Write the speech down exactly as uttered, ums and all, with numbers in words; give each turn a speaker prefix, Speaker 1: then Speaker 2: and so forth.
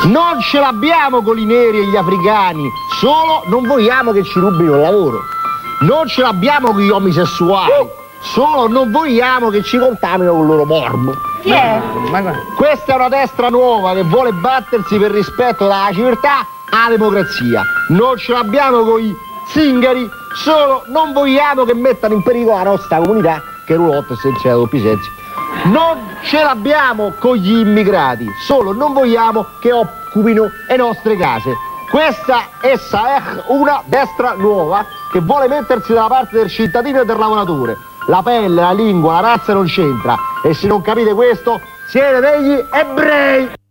Speaker 1: Non ce l'abbiamo con i neri e gli africani, solo non vogliamo che ci rubino il lavoro. Non ce l'abbiamo con gli omosessuali, solo non vogliamo che ci contaminino con il loro morbo.
Speaker 2: Chi è?
Speaker 1: Questa è una destra nuova che vuole battersi per rispetto della civiltà alla democrazia. Non ce l'abbiamo con i zingari, solo non vogliamo che mettano in pericolo la nostra comunità, che è roulotte senza doppi sensi. Non ce l'abbiamo con gli immigrati, solo non vogliamo che occupino le nostre case. Questa essa è una destra nuova che vuole mettersi dalla parte del cittadino e del lavoratore. La pelle, la lingua, la razza non c'entra, e se non capite questo siete degli ebrei!